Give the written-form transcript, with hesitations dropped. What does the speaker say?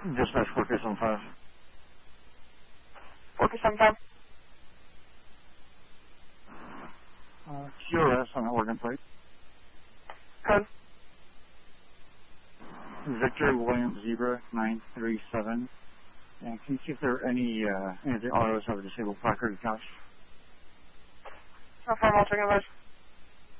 Dispatch 4275. 4275. QRS on the Oregon plate. Code. Victor William Zebra 937. And can you see if there are any of the autos have a disabled placard attached? No problem, I'll check in,